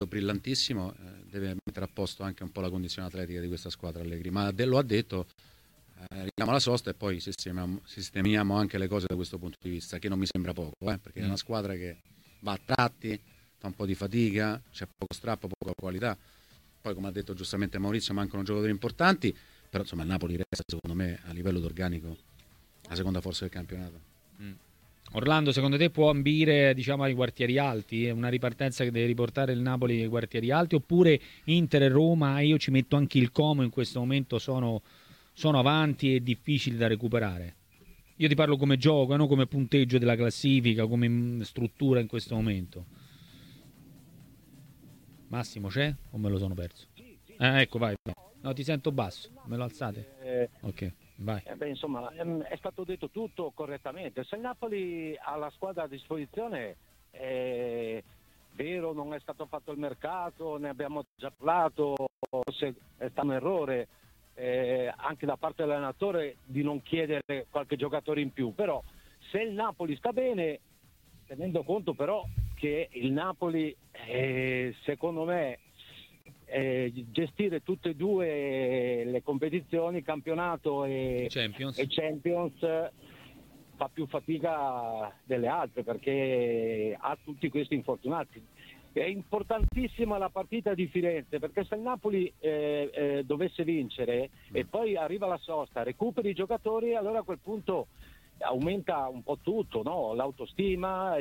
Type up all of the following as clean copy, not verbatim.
brillantissimo, deve mettere a posto anche un po' la condizione atletica di questa squadra Allegri, ma lo ha detto, arriviamo alla sosta e poi sistemiamo anche le cose da questo punto di vista, che non mi sembra poco, perché è una squadra che va a tratti, fa un po' di fatica, c'è poco strappo, poca qualità, poi come ha detto giustamente Maurizio mancano giocatori importanti, però insomma il Napoli resta secondo me a livello d'organico la seconda forza del campionato. Orlando, secondo te può ambire, diciamo, ai quartieri alti? È una ripartenza che deve riportare il Napoli ai quartieri alti, oppure Inter e Roma, io ci metto anche il Como in questo momento, sono avanti e difficili da recuperare? Io ti parlo come gioco, non come punteggio della classifica, come struttura in questo momento. Massimo c'è o me lo sono perso? Ecco, vai. No, ti sento basso, me lo alzate? Ok. Vai. Insomma, è stato detto tutto correttamente. Se il Napoli ha la squadra a disposizione, è vero, non è stato fatto il mercato, ne abbiamo già parlato, forse è stato un errore anche da parte dell'allenatore di non chiedere qualche giocatore in più, però se il Napoli sta bene, tenendo conto però che il Napoli secondo me gestire tutte e due le competizioni, campionato e Champions, fa più fatica delle altre perché ha tutti questi infortunati. È importantissima la partita di Firenze, perché se il Napoli dovesse vincere e poi arriva la sosta, recuperi i giocatori, allora a quel punto aumenta un po' tutto, no? L'autostima,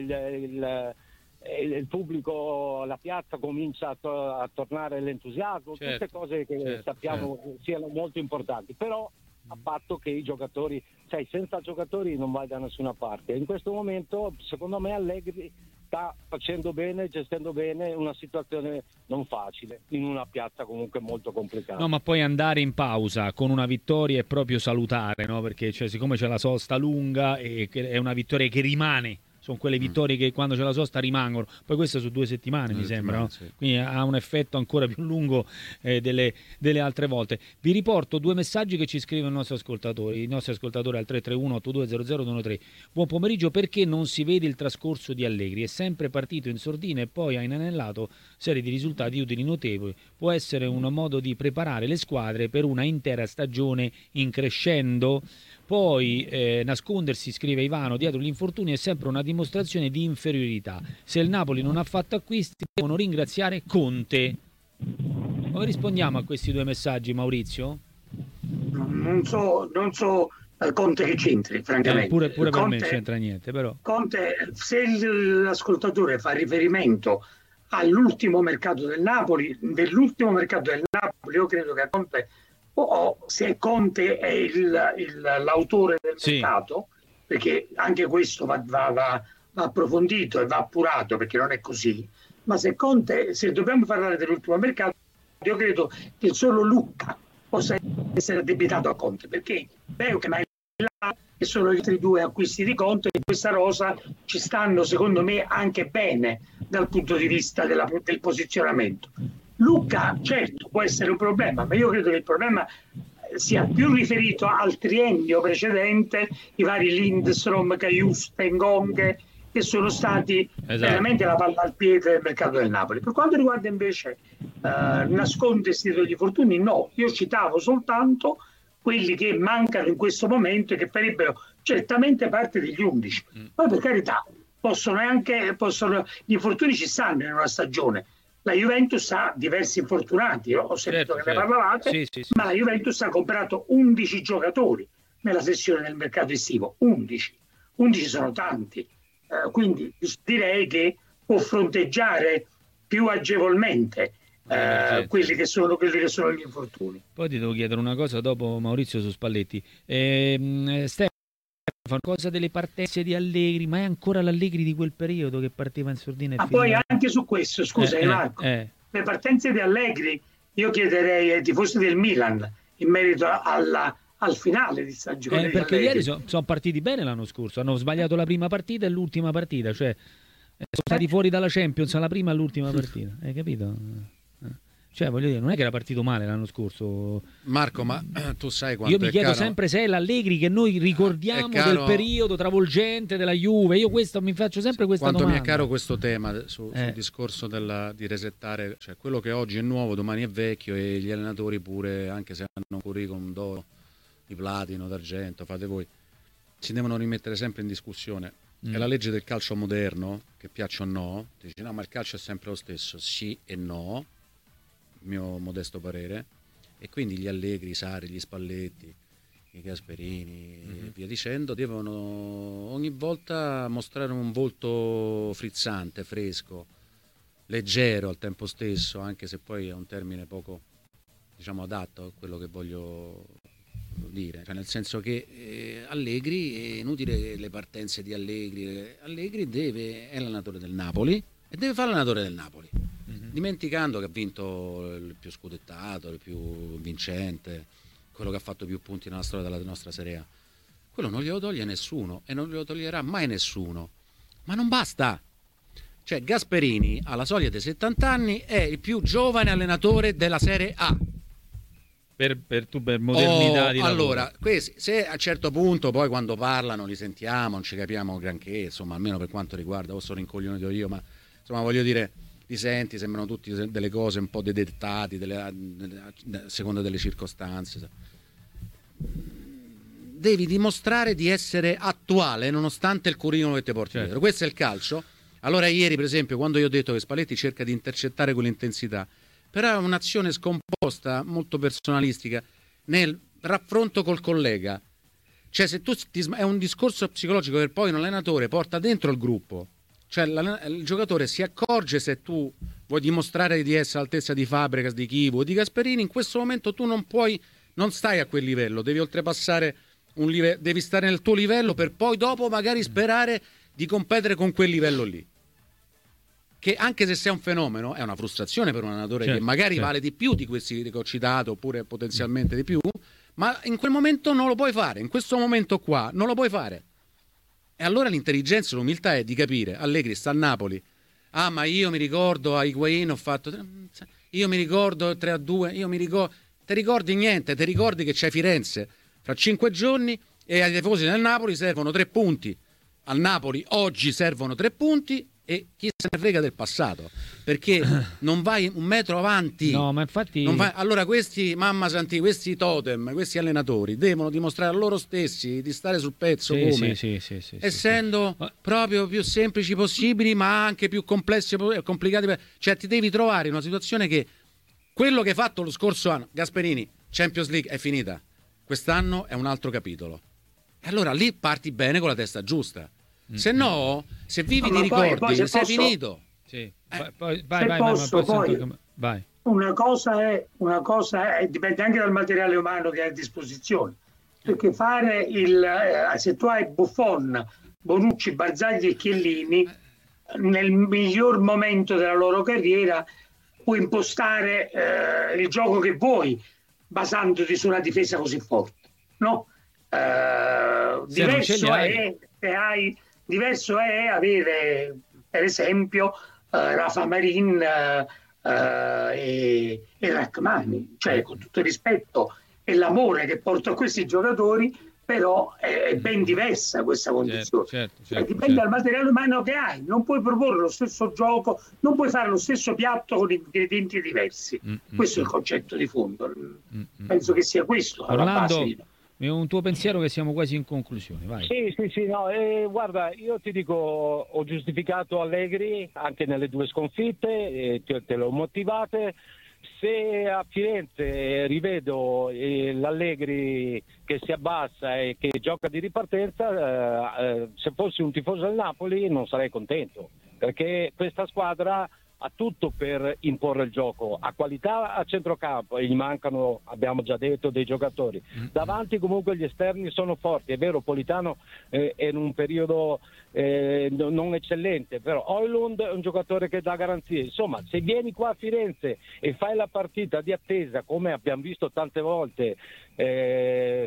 il pubblico, la piazza comincia a tornare l'entusiasmo, tutte cose che sappiamo siano molto importanti, però a patto che i giocatori, senza giocatori non vai da nessuna parte. In questo momento secondo me Allegri sta facendo bene, gestendo bene una situazione non facile in una piazza comunque molto complicata. No, ma poi andare in pausa con una vittoria è proprio salutare, no? Perché siccome c'è la sosta lunga e è una vittoria che rimane, sono quelle vittorie che quando c'è la sosta rimangono, poi queste su 2 settimane mi sembra, no? Sì. Quindi ha un effetto ancora più lungo delle altre volte. Vi riporto 2 messaggi che ci scrivono i nostri ascoltatori al 331-8200-113. Buon pomeriggio, perché non si vede il trascorso di Allegri? È sempre partito in sordina e poi ha inanellato serie di risultati utili notevoli. Può essere un modo di preparare le squadre per una intera stagione in crescendo. Poi nascondersi, scrive Ivano, dietro gli infortuni è sempre una dimostrazione di inferiorità. Se il Napoli non ha fatto acquisti, devono ringraziare Conte. Come rispondiamo a questi 2 messaggi, Maurizio? Non so Conte che c'entri, francamente. Pure per Conte, me non c'entra niente, però. Conte, se l'ascoltatore fa riferimento all'ultimo mercato del Napoli, io credo che a Conte, se Conte è l'autore del mercato, perché anche questo va approfondito e va appurato, perché non è così, ma se dobbiamo parlare dell'ultimo mercato, io credo che solo Lucca possa essere addebitato a Conte, perché vero che che sono gli altri 2 acquisti di Conte, in questa rosa ci stanno secondo me anche bene dal punto di vista del posizionamento. Lucca certo può essere un problema, ma io credo che il problema sia più riferito al triennio precedente, i vari Lindstrom, Caius, Tengong, che sono stati veramente la palla al piede del mercato del Napoli. Per quanto riguarda invece nascondersi degli infortuni, no, io citavo soltanto quelli che mancano in questo momento e che farebbero certamente parte degli 11. Poi per carità, gli infortuni ci stanno in una stagione. La Juventus ha diversi infortunati, ho sentito che ne parlavate, ma la Juventus ha comprato 11 giocatori nella sessione del mercato estivo, 11 sono tanti, quindi direi che può fronteggiare più agevolmente quelli che sono gli infortuni. Poi ti devo chiedere una cosa dopo, Maurizio, su Spalletti. Stefano, cosa delle partenze di Allegri, ma è ancora l'Allegri di quel periodo che partiva in sordina e poi anche su questo, scusa Marco, le partenze di Allegri io chiederei ai tifosi del Milan in merito al finale di stagione perché di ieri sono partiti bene l'anno scorso, hanno sbagliato la prima partita e l'ultima partita, cioè sono stati fuori dalla Champions alla prima e all'ultima partita, hai capito? Cioè, voglio dire, non è che era partito male l'anno scorso. Marco, ma tu sai quanto io mi chiedo sempre se è l'Allegri che noi ricordiamo del periodo travolgente della Juve. Io mi faccio sempre questa domanda. Quanto mi è caro questo tema sul discorso di resettare, cioè quello che oggi è nuovo domani è vecchio, e gli allenatori pure, anche se hanno un curriculum d'oro, di platino, d'argento, fate voi, si devono rimettere sempre in discussione. È la legge del calcio moderno, che piaccia o no, dici no, ma il calcio è sempre lo stesso, sì e no, mio modesto parere, e quindi gli Allegri, i Sarri, gli Spalletti, i Gasperini e via dicendo devono ogni volta mostrare un volto frizzante, fresco, leggero al tempo stesso, anche se poi è un termine poco, diciamo, adatto a quello che voglio dire, cioè nel senso che Allegri, è inutile le partenze di Allegri è l'allenatore del Napoli e deve fare l'allenatore del Napoli, dimenticando che ha vinto il più scudettato, il più vincente, quello che ha fatto più punti nella storia della nostra Serie A. Quello non glielo toglie nessuno e non glielo toglierà mai nessuno, ma non basta. Cioè Gasperini alla soglia dei 70 anni è il più giovane allenatore della Serie A. Per modernità di lavoro. Allora, se a un certo punto poi quando parlano li sentiamo, non ci capiamo granché, insomma, almeno per quanto riguarda, o sono incoglionito io, ma insomma voglio dire, li senti, sembrano tutti delle cose un po' dettati, a seconda delle circostanze. Devi dimostrare di essere attuale nonostante il curriculum che ti porti dietro. Questo è il calcio. Allora ieri, per esempio, quando io ho detto che Spalletti cerca di intercettare quell'intensità, però è un'azione scomposta, molto personalistica, nel raffronto col collega. Cioè se tu è un discorso psicologico che poi un allenatore porta dentro il gruppo. Cioè il giocatore si accorge, se tu vuoi dimostrare di essere all'altezza di Fabregas, di Chivu o di Gasperini, in questo momento tu non stai a quel livello, devi oltrepassare un livello, devi stare nel tuo livello per poi dopo magari sperare di competere con quel livello lì. Che anche se sei un fenomeno è una frustrazione per un allenatore che magari vale di più di questi che ho citato, oppure potenzialmente di più, ma in quel momento non lo puoi fare, in questo momento qua non lo puoi fare. E allora l'intelligenza e l'umiltà è di capire, Allegri sta a Napoli, ma io mi ricordo a Higuain ho fatto, io mi ricordo 3-2, ti ricordi niente, ti ricordi che c'è Firenze fra 5 giorni e ai tifosi del Napoli servono 3 punti, al Napoli oggi servono 3 punti, e chi se ne frega del passato, perché non vai un metro avanti. No, ma infatti allora questi questi totem, questi allenatori devono dimostrare a loro stessi di stare sul pezzo, essendo proprio più semplici possibili, ma anche più complessi e complicati. Cioè ti devi trovare in una situazione che quello che hai fatto lo scorso anno, Gasperini, Champions League è finita, quest'anno è un altro capitolo, e allora lì parti bene con la testa giusta. Se no, se vivi di ricordi, sei finito. Sì. Vai. Una cosa è, dipende anche dal materiale umano che hai a disposizione. Perché fare se tu hai Buffon, Bonucci, Barzagli e Chiellini, nel miglior momento della loro carriera, puoi impostare il gioco che vuoi, basandoti su una difesa così forte. No? Diverso è avere, per esempio, Rafa Marin e Rachmani, cioè con tutto il rispetto e l'amore che porto a questi giocatori, però è ben diversa questa condizione. Dipende dal materiale umano che hai, non puoi proporre lo stesso gioco, non puoi fare lo stesso piatto con ingredienti diversi. Questo è il concetto di fondo. Penso che sia questo alla base. È un tuo pensiero, che siamo quasi in conclusione, vai. Sì, no, guarda, io ti dico, ho giustificato Allegri anche nelle 2 sconfitte, te l'ho motivate. Se a Firenze rivedo l'Allegri che si abbassa e che gioca di ripartenza, se fossi un tifoso del Napoli non sarei contento, perché questa squadra ha tutto per imporre il gioco, ha qualità a centrocampo e gli mancano, abbiamo già detto, dei giocatori. Davanti comunque gli esterni sono forti, è vero, Politano è in un periodo non eccellente, però Højlund è un giocatore che dà garanzie. Insomma, se vieni qua a Firenze e fai la partita di attesa, come abbiamo visto tante volte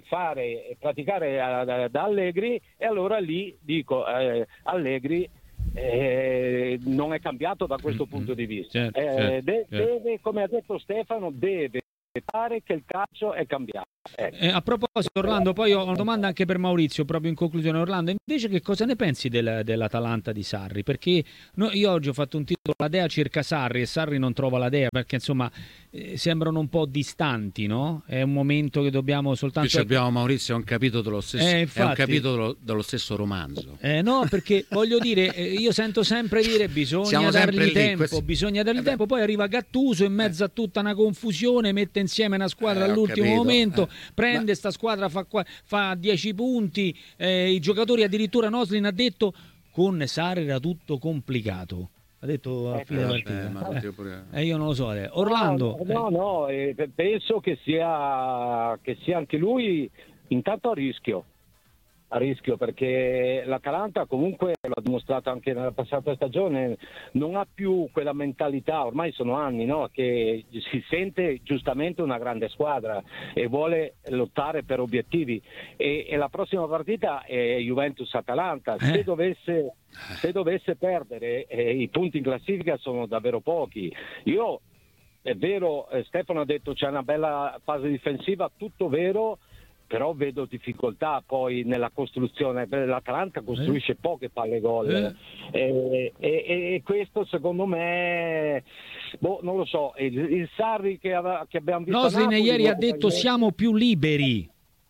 fare e praticare da Allegri, e allora lì dico Allegri non è cambiato da questo punto di vista. Certo. Deve, come ha detto Stefano, deve fare che il calcio è cambiato. A proposito, Orlando, poi ho una domanda anche per Maurizio, proprio in conclusione. Orlando, invece, che cosa ne pensi dell'Atalanta di Sarri? Perché io oggi ho fatto un titolo, La Dea cerca Sarri e Sarri non trova la Dea, perché insomma sembrano un po' distanti, no? È un momento che dobbiamo soltanto... Qui abbiamo Maurizio, è un capitolo dello stesso, infatti, è un capitolo dello stesso romanzo. No, perché voglio dire, io sento sempre dire bisogna dargli tempo, poi arriva Gattuso in mezzo a tutta una confusione, mette insieme una squadra all'ultimo momento, prende sta squadra, fa 10 punti, i giocatori, addirittura Noslin ha detto con Sarri era tutto complicato, ha detto a fine partita. Io non lo so, Orlando. No, penso che sia anche lui intanto a rischio, perché l'Atalanta comunque lo ha dimostrato anche nella passata stagione, non ha più quella mentalità, ormai sono anni, no? Che si sente giustamente una grande squadra e vuole lottare per obiettivi, e la prossima partita è Juventus-Atalanta. Se dovesse perdere, i punti in classifica sono davvero pochi. È vero, Stefano ha detto c'è una bella fase difensiva, tutto vero, però vedo difficoltà poi nella costruzione. L'Atalanta costruisce poche palle gol, e questo secondo me, non lo so, il Sarri che abbiamo visto Noslin ieri ha detto siamo più liberi.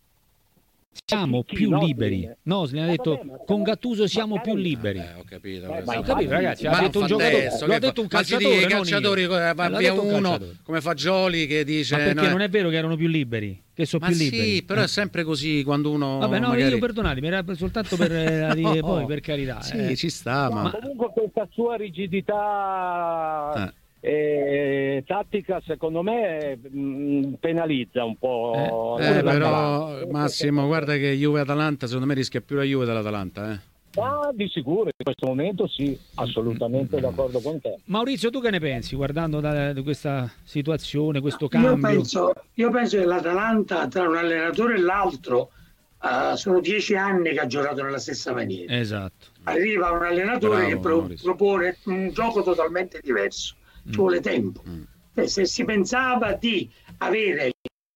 Liberi. Noslin ha detto con Gattuso siamo più liberi. Ho capito, ragazzi, ha detto un giocatore, lo ha detto un calciatore, i calciatori, via uno come Fagioli che dice ma perché non è vero che erano più liberi, che sono più liberi. Sì, però è sempre così quando uno io perdonatemi, era soltanto per dire poi, per carità. Sì, ci sta, ma comunque questa sua rigidità tattica secondo me penalizza un po'. Però Massimo, guarda che Juve-Atalanta secondo me rischia più la Juve dell'Atalanta. Di sicuro, in questo momento sì, assolutamente d'accordo con te. Maurizio, tu che ne pensi guardando da questa situazione, questo cambio? Io penso che l'Atalanta, tra un allenatore e l'altro, sono 10 anni che ha giocato nella stessa maniera. Esatto. Arriva un allenatore che propone un gioco totalmente diverso. Ci vuole tempo. Se si pensava di avere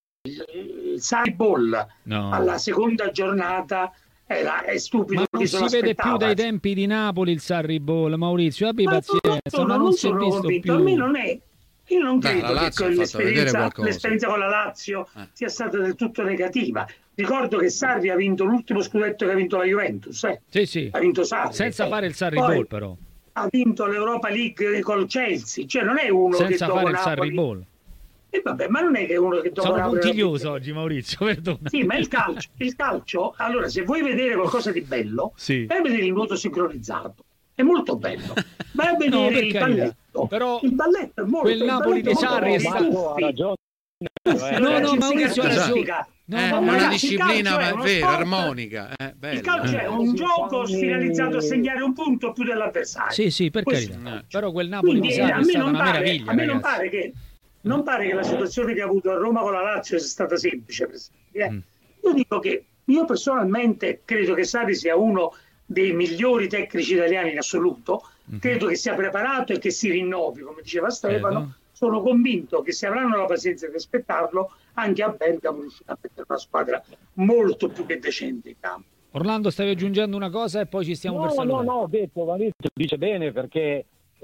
il Sarri Ball alla seconda giornata è stupido. Ma non si vede più dai tempi di Napoli il Sarri Ball, Maurizio, abbi pazienza, non si è visto più. A me non è. Io non credo che l'esperienza con la Lazio sia stata del tutto negativa. Ricordo che Sarri ha vinto l'ultimo scudetto che ha vinto la Juventus. Sì. Ha vinto Sarri. Senza fare il Sarri Ball, però. Ha vinto l'Europa League col Chelsea, cioè non è uno senza che fare il Sarri Ball. Vabbè, ma non è che uno che dopo sono puntiglioso oggi, Maurizio, perdona. Sì, ma il calcio, allora se vuoi vedere qualcosa di bello, vai a vedere il nuoto sincronizzato. È molto bello. Vai a vedere il balletto. Però il balletto è molto quel Napoli di Sarri è stato No, Maurizio ha ragione. È una disciplina vera, armonica. Il calcio è un gioco finalizzato a segnare un punto più dell'avversario. Sì, per carità. Però quel Napoli di Sarri è stata una meraviglia. A me non pare che la situazione che ha avuto a Roma con la Lazio sia stata semplice. Io dico che io personalmente credo che Sarri sia uno dei migliori tecnici italiani in assoluto. Credo che sia preparato e che si rinnovi, come diceva Stefano. Sono convinto che se avranno la pazienza di aspettarlo, anche a Bergamo riuscirà a mettere una squadra molto più che decente in campo. Orlando, stavi aggiungendo una cosa e poi ci stiamo per salutare. No, ho detto, Maurizio dice bene, perché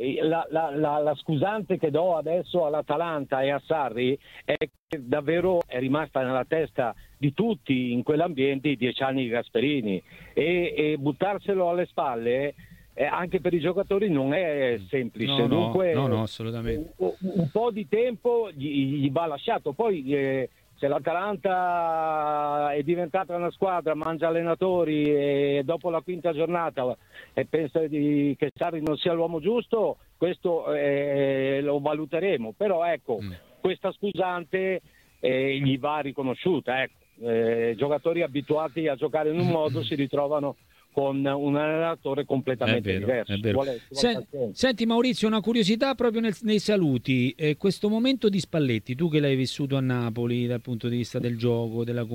la scusante che do adesso all'Atalanta e a Sarri è che davvero è rimasta nella testa di tutti in quell'ambiente i 10 anni di Gasperini, e buttarselo alle spalle anche per i giocatori non è semplice. Dunque, no, assolutamente. Un po' di tempo gli va lasciato. Poi se l'Atalanta è diventata una squadra, mangia allenatori e dopo la quinta giornata e pensa che Sarri non sia l'uomo giusto, questo lo valuteremo. Però ecco, questa scusante gli va riconosciuta. Giocatori abituati a giocare in un modo si ritrovano con un allenatore completamente diverso. Senti Maurizio, una curiosità proprio nei saluti. Questo momento di Spalletti, tu che l'hai vissuto a Napoli dal punto di vista del gioco, della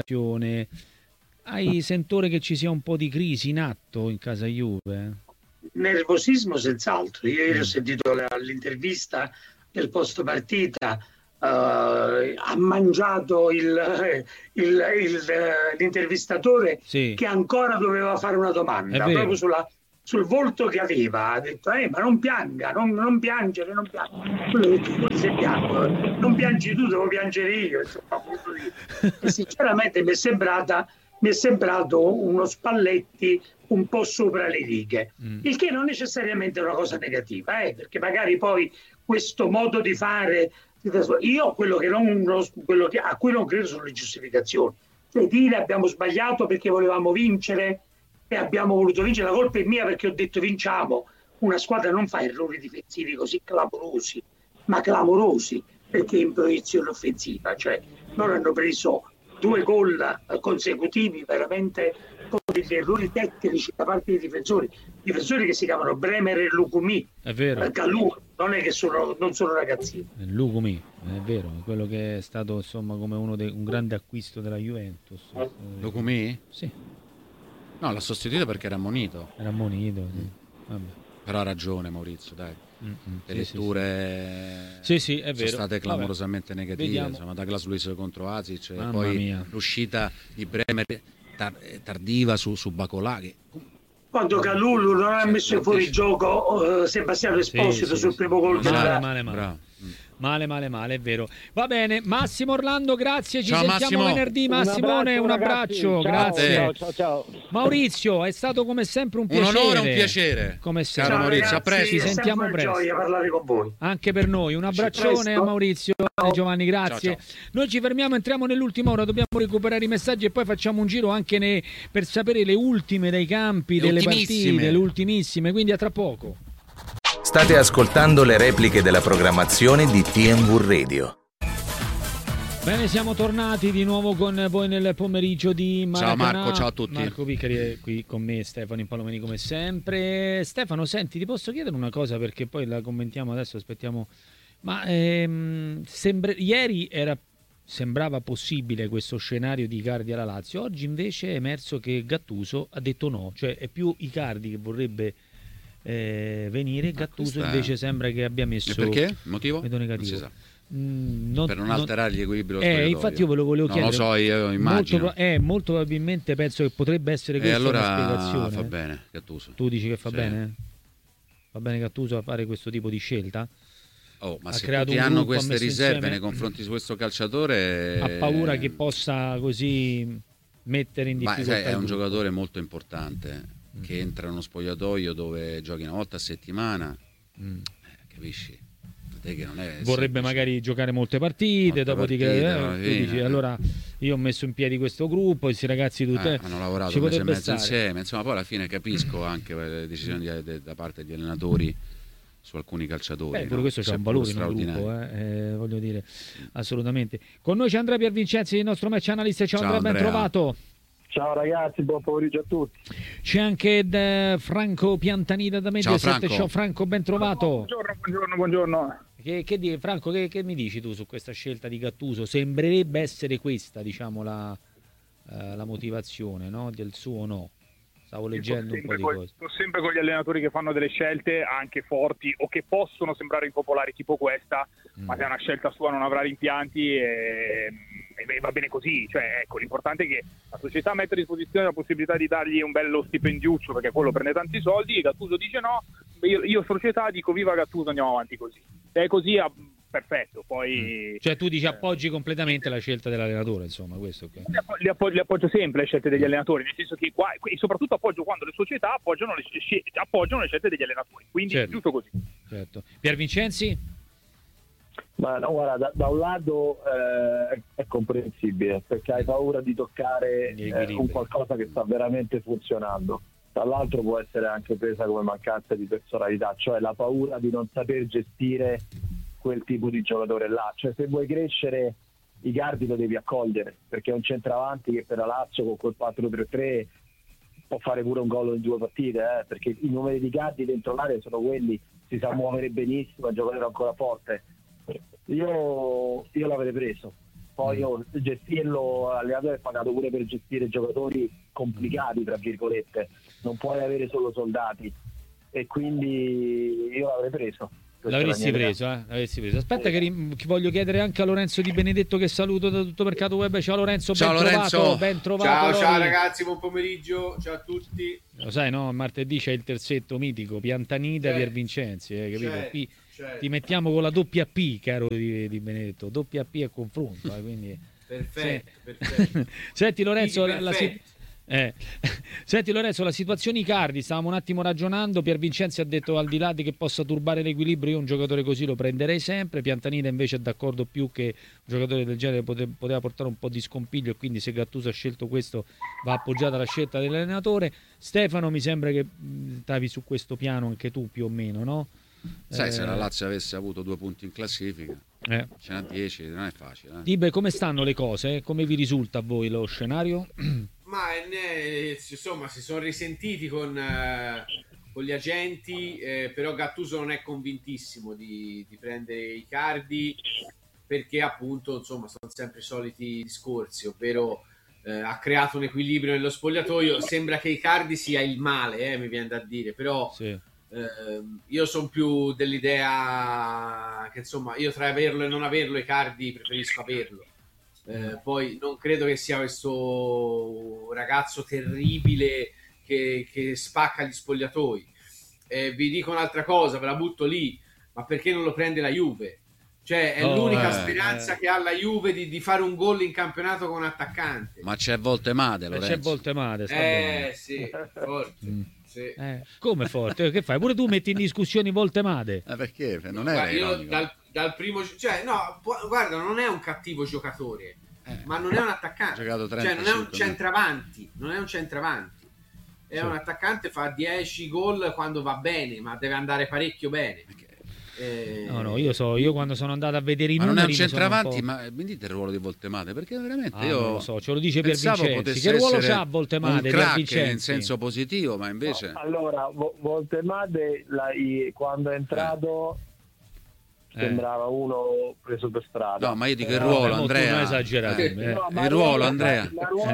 comunicazione, hai sentore che ci sia un po' di crisi in atto in casa Juve? nervosismo senz'altro. Io ieri ho sentito l'intervista del post partita, ha mangiato l'intervistatore che ancora doveva fare una domanda proprio sul volto che aveva. Ha detto ma non pianga, non piangere, non piangere. Se piango, non piangi tu, devo piangere io, insomma. E sinceramente mi è sembrato uno Spalletti un po' sopra le righe, il che non necessariamente è una cosa negativa, perché magari poi questo modo di fare, io a cui non credo sono le giustificazioni, cioè dire abbiamo sbagliato perché volevamo vincere e abbiamo voluto vincere, la colpa è mia perché ho detto vinciamo. Una squadra non fa errori difensivi così clamorosi, ma clamorosi, perché in proiezione offensiva, cioè loro hanno preso 2 gol consecutivi veramente con degli errori tecnici da parte dei difensori che si chiamano Bremer e Lukumi. È vero. Calù non è che non sono ragazzini. Lukumi, è vero, quello che è stato insomma come un grande acquisto della Juventus. Lukumi? Sì. No, l'ha sostituito perché era ammonito. Era ammonito, sì. Vabbè. Però ha ragione Maurizio, dai. Le letture è vero. sono state clamorosamente negative, insomma, da Douglas Luiz contro Asic, poi l'uscita di Bremer tardiva su Bacolà che... Quando Calulu non ha messo fuori gioco Sebastiano Esposito sul primo gol. Male, è vero. Va bene, Massimo Orlando, grazie, ci ciao, sentiamo venerdì. Massimone, un abbraccio, grazie. Ciao. Maurizio, è stato come sempre un piacere. Un onore, un piacere. Come sempre. Ciao Maurizio, a presto. Ci sentiamo presto. Gioia parlare con voi. Anche per noi, un abbraccione a Maurizio e Giovanni, grazie. Ciao. Noi ci fermiamo, entriamo nell'ultima ora, dobbiamo recuperare i messaggi e poi facciamo un giro anche per sapere le ultime dai campi, delle partite, le ultimissime, quindi a tra poco. State ascoltando le repliche della programmazione di TNV Radio. Bene, siamo tornati di nuovo con voi nel pomeriggio di Maracanã. Ciao Marco, ciao a tutti. Marco Piccari è qui con me, Stefano Impalomeni come sempre. Stefano, senti, ti posso chiedere una cosa perché poi la commentiamo adesso, aspettiamo. Ma ieri sembrava possibile questo scenario di Icardi alla Lazio, oggi invece è emerso che Gattuso ha detto no, cioè è più Icardi che vorrebbe venire, Gattuso invece sembra che abbia messo... E perché? Il motivo? Vedo negativo. Per non alterare gli equilibri dello spogliatoio. Infatti io ve lo volevo chiedere. Non lo so, io immagino. Molto probabilmente penso che potrebbe essere questa allora una spiegazione. Fa bene Gattuso. Tu dici che fa bene? Va bene Gattuso a fare questo tipo di scelta? Ma se tutti hanno queste riserve nei confronti di questo calciatore, ha paura che possa così mettere in difficoltà. È un giocatore molto importante che entra in uno spogliatoio dove giochi una volta a settimana, capisci? Che non è vorrebbe magari giocare molte partite, dici, allora io ho messo in piedi questo gruppo, questi ragazzi tutti hanno lavorato un mese e mezzo insieme, insomma poi alla fine capisco anche le decisioni da parte degli allenatori su alcuni calciatori. Pure questo c'è un valore in un gruppo, voglio dire, assolutamente. Con noi c'è Andrea Piervincenzi, il nostro match analyst. Ciao Andrea, ben trovato. Ciao ragazzi, buon pomeriggio a tutti. C'è anche Franco Piantanida da Mediaset. Ciao Franco, ben trovato. Buongiorno. Che Franco, che mi dici tu su questa scelta di Gattuso? Sembrerebbe essere questa, diciamo, la motivazione, no? Del suo no. Stavo leggendo un po' di cose. Sempre con gli allenatori che fanno delle scelte anche forti o che possono sembrare impopolari, tipo questa, ma se è una scelta sua non avrà rimpianti e va bene così. Cioè, ecco, l'importante è che la società metta a disposizione la possibilità di dargli un bello stipendiuccio, perché quello prende tanti soldi, e Gattuso dice no, io società dico viva Gattuso, andiamo avanti così. Se è così, perfetto. Poi cioè tu dici appoggi completamente la scelta dell'allenatore, insomma, questo okay. Li appoggio sempre le scelte degli allenatori, nel senso che qua, e soprattutto appoggio quando le società appoggiano le scelte degli allenatori, quindi certo. Giusto così. Certo. Pier Vincenzi? Ma no, guarda, da un lato è comprensibile, perché hai paura di toccare un qualcosa che sta veramente funzionando. Dall'altro può essere anche presa come mancanza di personalità, cioè la paura di non saper gestire quel tipo di giocatore là. Cioè, se vuoi crescere, Icardi lo devi accogliere, perché è un centravanti che per la Lazio con quel 4-3-3 può fare pure un gol in 2 partite, perché i numeri di Icardi dentro l'area sono quelli, si sa muovere benissimo, è un giocatore ancora forte. Io l'avrei preso. Poi gestirlo, l'allenatore è pagato pure per gestire giocatori complicati, tra virgolette. Non puoi avere solo soldati. e quindi io l'avrei preso. L'avresti preso, L'avresti preso. Aspetta che voglio chiedere anche a Lorenzo Di Benedetto, che saluto da Tutto Mercato Web. Ciao Lorenzo, ciao, ben Lorenzo. Trovato, ben trovato. Ciao ragazzi, buon pomeriggio, ciao a tutti. Lo sai, no? Martedì c'è il terzetto mitico, Piantanida, Pier Vincenzi, capito? Qui ti mettiamo con la doppia P, caro Di Benedetto, doppia P a confronto, quindi... Perfetto. Senti Lorenzo, Senti Lorenzo, la situazione Icardi, stavamo un attimo ragionando. Pier Vincenzi ha detto, al di là di che possa turbare l'equilibrio, io un giocatore così lo prenderei sempre. Piantanida invece è d'accordo più che un giocatore del genere poteva portare un po' di scompiglio, e quindi se Gattuso ha scelto questo va appoggiata la scelta dell'allenatore. Stefano, mi sembra che stavi su questo piano anche tu più o meno, no? Sai, se la Lazio avesse avuto 2 punti in classifica, ce n'ha 10, non è facile. Dibe, come stanno le cose? Come vi risulta a voi lo scenario? Ma insomma si sono risentiti con gli agenti, però Gattuso non è convintissimo di prendere Icardi, perché appunto insomma sono sempre i soliti discorsi, ovvero ha creato un equilibrio nello spogliatoio. Sembra che Icardi sia il male, mi viene da dire, però sì. Io sono più dell'idea che insomma io tra averlo e non averlo Icardi preferisco averlo. Poi non credo che sia questo ragazzo terribile che spacca gli spogliatoi. Vi dico un'altra cosa, ve la butto lì, ma perché non lo prende la Juve? Cioè è l'unica speranza che ha la Juve di fare un gol in campionato con un attaccante. Ma c'è Voltemade, Lorenzo. C'è Voltemade, sì, forte. Sì. Come forte? Che fai? Pure tu metti in discussione Voltemade? Perché? Non è io dal primo, cioè no, guarda, non è un cattivo giocatore, ma non è un attaccante, cioè non è un centravanti, è un attaccante, fa 10 gol quando va bene, ma deve andare parecchio bene. No, io quando sono andato a vedere i numeri, non è un centravanti, ma mi dite il ruolo di Voltemade, perché veramente io non lo so, ce lo dice Pier Vincenzi. Che ruolo c'ha Voltemade? Un crack in senso positivo, ma invece allora Voltemade quando è entrato sembrava uno preso per strada. No, ma io dico il ruolo, Andrea. Non esagerare. Il ruolo, Andrea.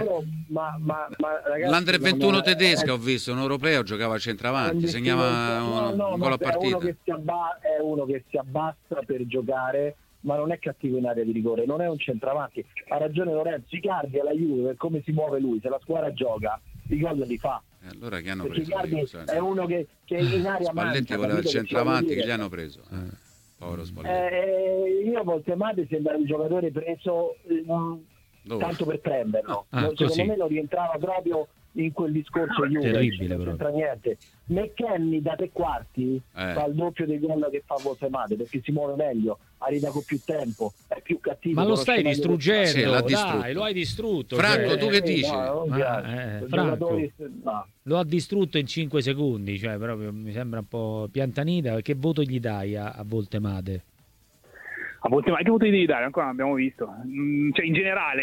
Ma ragazzi, l'Under 21 tedesca ho visto, un europeo, giocava a centravanti, segnava un gol a partita. È uno che si abbassa per giocare, ma non è cattivo in area di rigore, non è un centravanti. Ha ragione Lorenzo, Icardi alla Juve, per come si muove lui, se la squadra gioga, i gol li fa. Allora chi hanno perché preso? Icardi è uno che in area Spalletti voleva il centravanti, che gli hanno preso? Povero Spalletti. Io Voltemade sembra un giocatore preso tanto per prenderlo. Secondo me non rientrava proprio in quel discorso Juve, terribile, non c'entra niente. McKennie da 3 quarti fa il doppio dei gol che fa Voltemade, perché si muove meglio, arriva con più tempo, è più cattivo. Ma lo stai distruggendo, sì, dai, lo hai distrutto. Franco, tu che dici? Franco, lo ha distrutto in 5 secondi, cioè proprio mi sembra un po' Piantanida. Che voto gli dai a Voltemade? A Voltemade che voto gli devi dare? Ancora non abbiamo visto. Cioè in generale,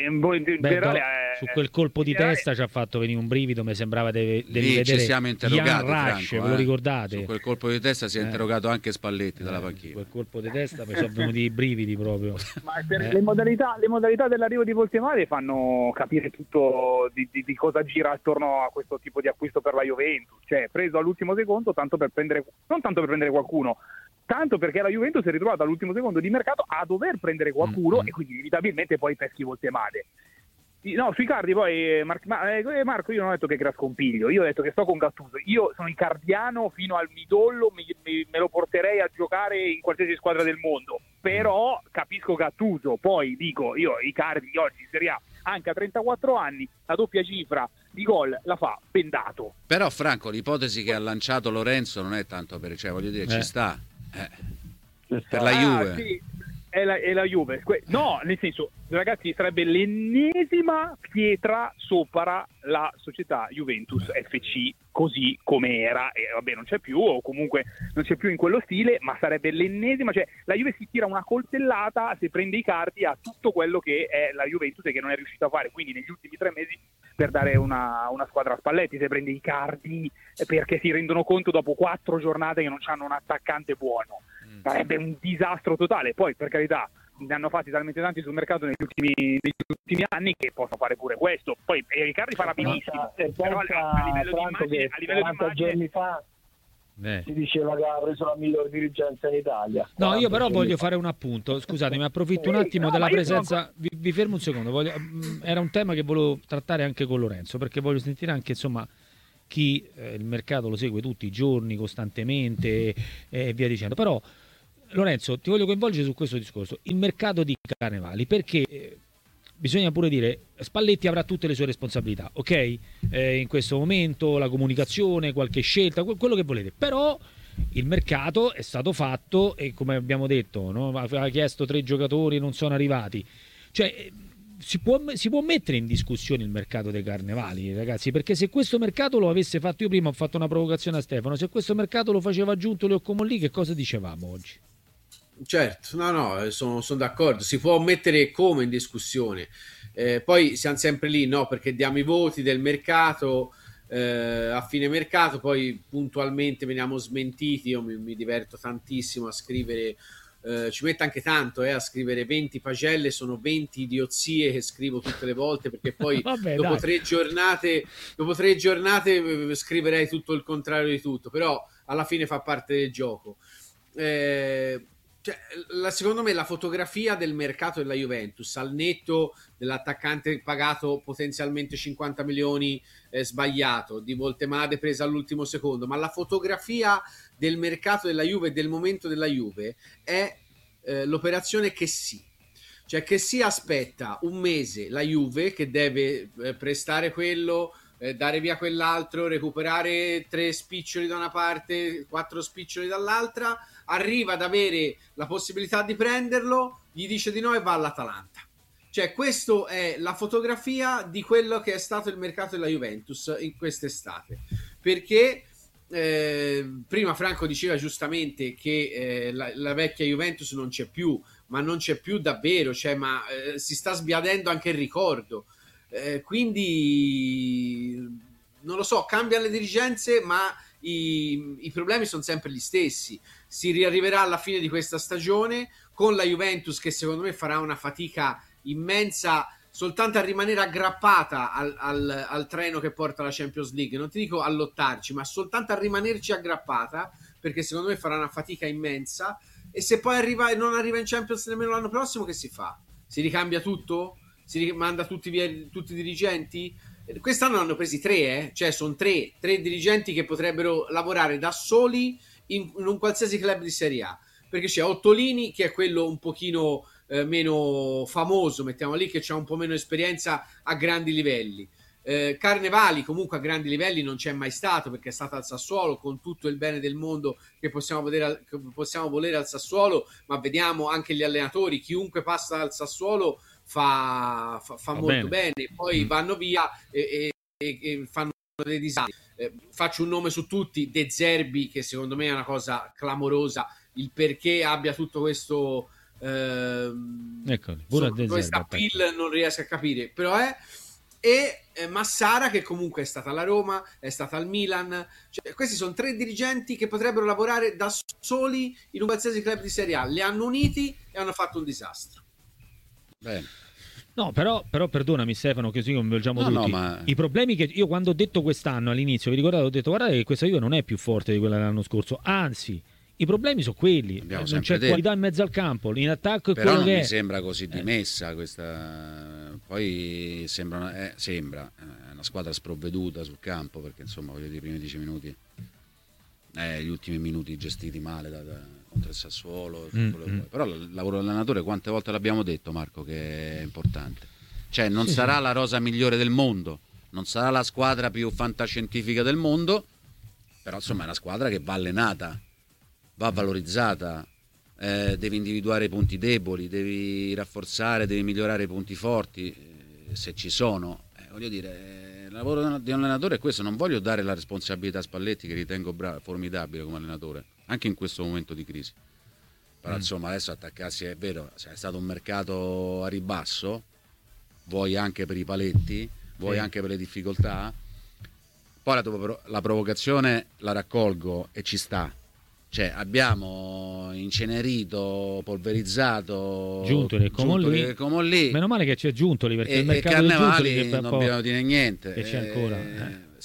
su quel colpo di testa ci ha fatto venire un brivido, mi sembrava di vedere ci siamo interrogati, Ian Rush, Franco, ve lo ricordate? Su quel colpo di testa si è interrogato anche Spalletti dalla panchina. Quel colpo di testa mi sono venuti i brividi proprio. Ma le modalità dell'arrivo di Voltemade fanno capire tutto di cosa gira attorno a questo tipo di acquisto per la Juventus. Cioè preso all'ultimo secondo, non tanto per prendere qualcuno, tanto perché la Juventus si è ritrovata all'ultimo secondo di mercato a dover prendere qualcuno e quindi inevitabilmente poi peschi Voltemade. No, sui Icardi poi Marco, io non ho detto che crea scompiglio, io ho detto che sto con Gattuso, io sono icardiano fino al midollo, me lo porterei a giocare in qualsiasi squadra del mondo, però capisco Gattuso, poi dico io Icardi oggi in Serie A anche a 34 anni la doppia cifra di gol la fa bendato. Però Franco, l'ipotesi che ha lanciato Lorenzo non è tanto voglio dire, ci sta. Per la Juve. Sì, è la Juve. No, nel senso, ragazzi, sarebbe l'ennesima pietra sopra la società Juventus FC così come era, e vabbè non c'è più, o comunque non c'è più in quello stile, ma sarebbe l'ennesima, cioè la Juve si tira una coltellata se prende Icardi a tutto quello che è la Juventus e che non è riuscita a fare, quindi negli ultimi 3 mesi per dare una squadra a Spalletti, se prende Icardi perché si rendono conto dopo 4 giornate che non hanno un attaccante buono, sarebbe un disastro totale. Poi per carità ne hanno fatti talmente tanti sul mercato negli ultimi anni che possono fare pure questo. Poi Icardi farà benissimo, però a livello di immagine, Si diceva che ha preso la miglior dirigenza in Italia. No, io però voglio fare un appunto. Scusatemi, approfitto un attimo della presenza. Vi fermo un secondo. Era un tema che volevo trattare anche con Lorenzo, perché voglio sentire anche, insomma, chi il mercato lo segue tutti i giorni, costantemente e via dicendo. Però, Lorenzo, ti voglio coinvolgere su questo discorso. Il mercato di Carnevali, perché bisogna pure dire, Spalletti avrà tutte le sue responsabilità, ok? In questo momento la comunicazione, qualche scelta, quello che volete, però il mercato è stato fatto e, come abbiamo detto, no? Aveva chiesto 3 giocatori e non sono arrivati, cioè si può mettere in discussione il mercato dei Carnevali, ragazzi, perché se questo mercato lo avesse fatto, io prima ho fatto una provocazione a Stefano, se questo mercato lo faceva Giuntoli o Comolli, che cosa dicevamo oggi? Certo, no, sono d'accordo, si può mettere come in discussione, poi siamo sempre lì, no? Perché diamo i voti del mercato a fine mercato, poi puntualmente veniamo smentiti. Io mi diverto tantissimo a scrivere, ci metto anche tanto a scrivere 20 pagelle, sono 20 idiozie che scrivo tutte le volte, perché poi dopo 3 giornate scriverei tutto il contrario di tutto, però alla fine fa parte del gioco. Secondo me la fotografia del mercato della Juventus, al netto dell'attaccante pagato potenzialmente 50 milioni sbagliato, di Voltemade presa all'ultimo secondo, ma la fotografia del mercato della Juve e del momento della Juve è l'operazione Chessy. Cioè Chessy aspetta un mese la Juve, che deve prestare quello, dare via quell'altro, recuperare 3 spiccioli da una parte, 4 spiccioli dall'altra, arriva ad avere la possibilità di prenderlo, gli dice di no e va all'Atalanta. Cioè questa è la fotografia di quello che è stato il mercato della Juventus in quest'estate, perché prima Franco diceva giustamente che la vecchia Juventus non c'è più, ma non c'è più davvero, si sta sbiadendo anche il ricordo. Quindi non lo so, cambiano le dirigenze, ma i problemi sono sempre gli stessi. Si riarriverà alla fine di questa stagione con la Juventus, che secondo me farà una fatica immensa soltanto a rimanere aggrappata al treno che porta alla Champions League. Non ti dico a lottarci, ma soltanto a rimanerci aggrappata, perché secondo me farà una fatica immensa. E se poi non arriva in Champions nemmeno l'anno prossimo, che si fa? Si ricambia tutto? Si rimanda tutti via, tutti i dirigenti? Quest'anno hanno presi 3, cioè sono 3 dirigenti che potrebbero lavorare da soli in un qualsiasi club di Serie A, perché c'è Ottolini, che è quello un pochino meno famoso, mettiamo lì, che ha un po' meno esperienza a grandi livelli. Carnevali comunque a grandi livelli non c'è mai stato, perché è stato al Sassuolo, con tutto il bene del mondo che possiamo volere al Sassuolo, ma vediamo anche gli allenatori, chiunque passa dal Sassuolo fa molto bene, poi vanno via e fanno dei disastri. Faccio un nome su tutti: De Zerbi, che secondo me è una cosa clamorosa, il perché abbia tutto questo questa pill non riesco a capire, però Massara, che comunque è stata alla Roma, è stata al Milan. Cioè, questi sono 3 dirigenti che potrebbero lavorare da soli in un qualsiasi club di Serie A, li hanno uniti e hanno fatto un disastro. Bene. No, però perdonami Stefano, che così coinvolgiamo tutti. Ma... I problemi che io, quando ho detto quest'anno all'inizio, vi ricordate, ho detto guardate che questa Juve non è più forte di quella dell'anno scorso, anzi i problemi sono quelli, non c'è qualità in mezzo al campo, in attacco è però quello non che mi sembra così dimessa questa, poi sembra una squadra sprovveduta sul campo, perché insomma voglio dire, i primi 10 minuti gli ultimi minuti gestiti male contro il Sassuolo, però il lavoro dell'allenatore, quante volte l'abbiamo detto, Marco, che è importante, cioè non sarà la rosa migliore del mondo, non sarà la squadra più fantascientifica del mondo, però insomma è una squadra che va allenata, va valorizzata, devi individuare i punti deboli, devi rafforzare, devi migliorare i punti forti, se ci sono. Voglio dire, il lavoro di un allenatore è questo. Non voglio dare la responsabilità a Spalletti, che ritengo formidabile come allenatore, anche in questo momento di crisi. Però insomma adesso attaccarsi, è vero, è stato un mercato a ribasso, vuoi anche per i paletti, vuoi anche per le difficoltà. Poi la provocazione la raccolgo e ci sta. Cioè abbiamo incenerito, polverizzato Giuntoli e Comolli. Meno male che c'è Giuntoli, perché il mercato Carnevali di Giuntoli non dobbiamo dire niente. E c'è ancora.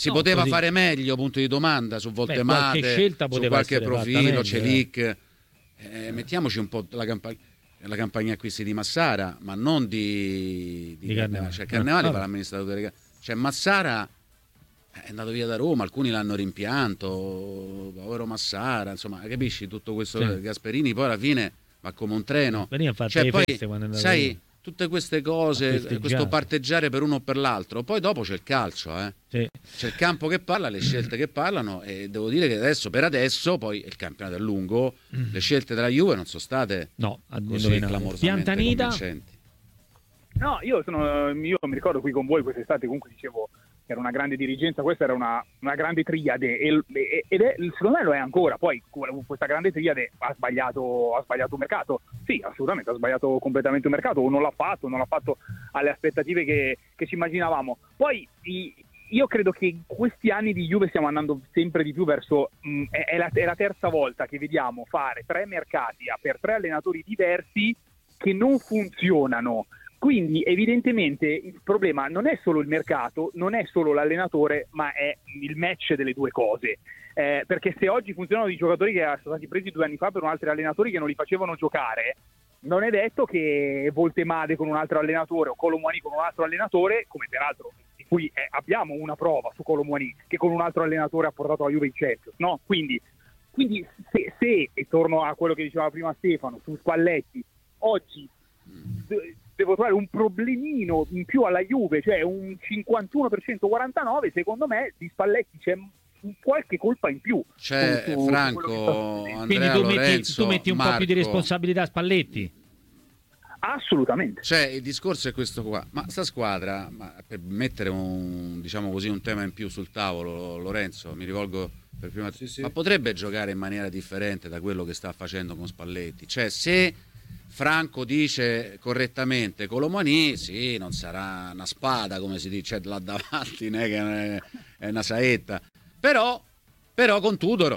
Si poteva fare meglio, punto di domanda, su Voltemade, su qualche profilo, Celic. Mettiamoci un po' la campagna acquisti di Massara, ma non di Carnevale. Cioè, Carnevale fa l'amministratore. Cioè, Massara è andato via da Roma, alcuni l'hanno rimpianto, povero Massara, insomma, capisci tutto questo? Gasperini poi alla fine va come un treno. Cioè, poi, sai, tutte queste cose, questo parteggiare per uno o per l'altro, poi dopo c'è il calcio, c'è il campo che parla, le scelte che parlano, e devo dire che per adesso poi il campionato è lungo, le scelte della Juve non sono state così clamorosamente convincenti. No, io mi ricordo qui con voi quest'estate, comunque dicevo che era una grande dirigenza, questa era una grande triade ed è, secondo me lo è ancora. Poi questa grande triade ha sbagliato un mercato, sì, assolutamente ha sbagliato completamente un mercato, o non l'ha fatto alle aspettative che ci immaginavamo. Poi io credo che in questi anni di Juve stiamo andando sempre di più verso è la terza volta che vediamo fare 3 mercati per 3 allenatori diversi che non funzionano. Quindi evidentemente il problema non è solo il mercato, non è solo l'allenatore, ma è il match delle due cose. Perché se oggi funzionano i giocatori che sono stati presi 2 anni fa per un altro allenatori che non li facevano giocare, non è detto che Voltemade con un altro allenatore o Kolo Muani con un altro allenatore, come peraltro di cui abbiamo una prova su Kolo Muani, che con un altro allenatore ha portato la Juve in Champions, no? Quindi se e torno a quello che diceva prima Stefano su Spalletti, oggi devo trovare un problemino in più alla Juve, cioè un 51% 49%, secondo me di Spalletti c'è qualche colpa in più. C'è Franco, Andrea, quindi Lorenzo, tu metti un Marco. po' più di responsabilità a Spalletti? Assolutamente. Cioè, il discorso è questo qua, ma sta squadra, per mettere un tema in più sul tavolo, Lorenzo, mi rivolgo per prima, ma potrebbe giocare in maniera differente da quello che sta facendo con Spalletti. Cioè, se Franco dice correttamente Kolo Muani, sì, non sarà una spada, come si dice, là davanti, che è una saetta, però con Tudor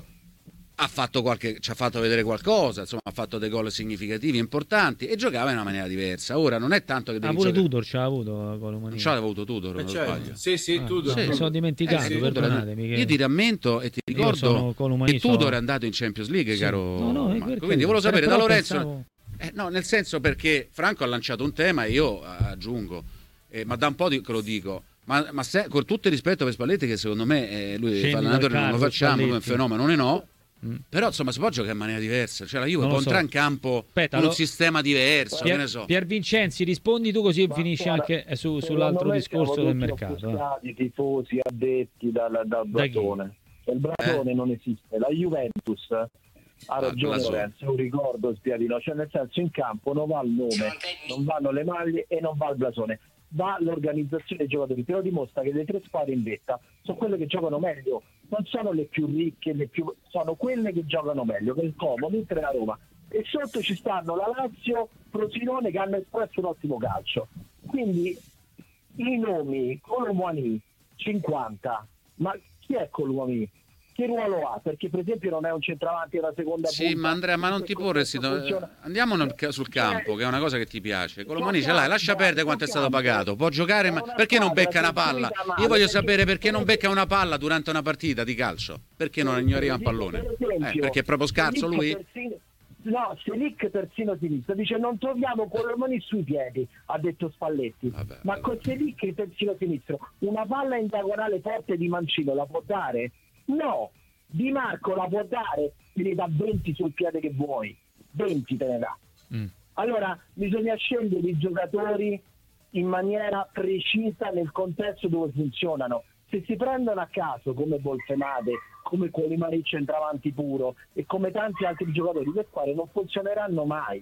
ci ha fatto vedere qualcosa, insomma, ha fatto dei gol significativi, importanti, e giocava in una maniera diversa. Ora non è tanto che devi pure Tudor c'ha avuto Kolo Muani. Non c'aveva avuto Tudor, non sbaglio. Sì, Tudor. Mi sono dimenticato, perdonatemi. Io ti rammento e ti ricordo che Tudor è andato in Champions League, caro Marco. Quindi volevo sapere da Lorenzo. No, nel senso, perché Franco ha lanciato un tema e io aggiungo, ma da un po' che lo dico, ma con tutto il rispetto per Spalletti, che secondo me lui fa l'allenatore, non lo facciamo come fenomeno, però insomma si può giocare in maniera diversa, cioè la Juve può entrare in campo con un sistema diverso, che ne so. Pier Vincenzi, rispondi tu, così finisci anche sull'altro discorso del mercato. I tifosi addetti dal Bratone. Il Bratone non esiste, la Juventus ha ragione Lorenzo, è un ricordo spiadino, cioè nel senso, in campo non va il nome, non vanno le maglie e non va il blasone, va l'organizzazione dei giocatori. Te lo dimostra che le 3 squadre in vetta sono quelle che giocano meglio, non sono le più ricche, sono quelle che giocano meglio, che il Como, l'Inter e la Roma, e sotto ci stanno la Lazio, Frosinone, che hanno espresso un ottimo calcio. Quindi i nomi, Kolo Muani 50, ma chi è Kolo Muani? Che ruolo ha? Perché per esempio non è un centravanti della seconda punta. Sì, ma Andrea, ma non ti porre andiamo sul campo, che è una cosa che ti piace. Kolo Muani ce l'hai, lascia perdere quanto è stato pagato. Può giocare, ma perché non becca una palla? Io voglio sapere perché non becca una palla durante una partita di calcio. Perché non arriva un pallone? Perché è proprio scarso lui? No, Selic terzino sinistro dice non troviamo Kolo Muani sui piedi, ha detto Spalletti. Ma con Selic terzino sinistro una palla in diagonale forte di Mancino la può dare? No, Di Marco la può dare, te ne dà 20 sul piede che vuoi, 20 te ne dà. Allora bisogna scegliere i giocatori in maniera precisa nel contesto dove funzionano. Se si prendono a caso come Voltemade, come Colimari centravanti puro e come tanti altri giocatori, le squadre non funzioneranno mai.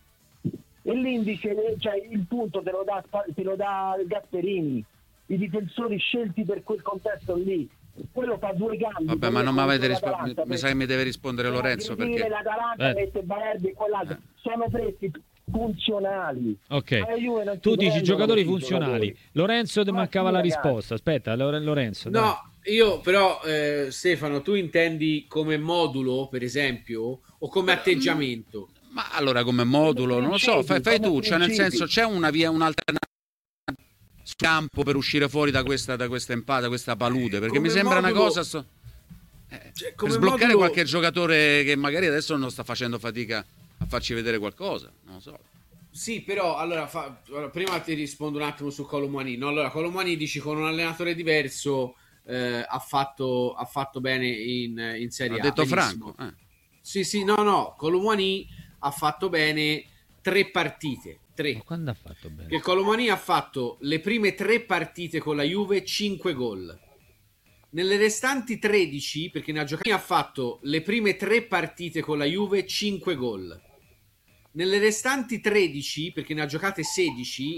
E l'indice, cioè il punto te lo dà Gasperini, i difensori scelti per quel contesto lì. Quello fa 2 gambi. Vabbè, ma non mi avete risposto. Mi sa che mi deve rispondere Lorenzo, perché l'Atalanta mette Balerdi e quell'altro sono presi funzionali. Ok, tu dici giocatori funzionali. Lorenzo, ti mancava la risposta. Aspetta, Lorenzo. No, dai. io però Stefano, tu intendi come modulo, per esempio, o come atteggiamento? Ma allora come modulo, non lo so, fai tu, cioè nel senso c'è una via, un'alternativa. campo per uscire fuori da questa impata, da questa palude, perché mi come sembra una modulo- cosa Cioè, per sbloccare qualche giocatore che magari adesso non sta facendo fatica a farci vedere qualcosa, non lo so. Sì, però allora, prima ti rispondo un attimo su Colomani. No, allora, Colomani dici con un allenatore diverso ha fatto bene in Serie A. Ha detto benissimo. Franco. Sì, no, Colomani ha fatto bene 3 partite. 3. Ma quando ha fatto bene? Che Colomani ha fatto le prime 3 partite con la Juve 5 gol. Nelle restanti 13, perché ne ha fatto le prime 3 partite con la Juve 5 gol. Nelle restanti 13, perché ne ha giocate 16,